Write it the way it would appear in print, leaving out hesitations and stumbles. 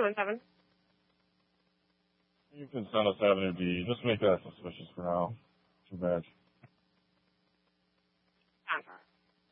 217. You can send us Avenue B. Just make that suspicious for now. Too bad.